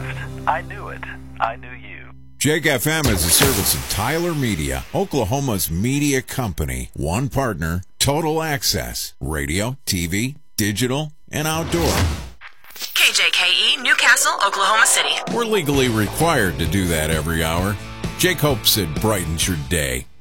list. I knew it. I knew you. Jake FM is a service of Tyler Media, Oklahoma's media company. One partner, total access, radio, TV, digital, and outdoor. KJKE, Newcastle, Oklahoma City. We're legally required to do that every hour. Jake hopes it brightens your day.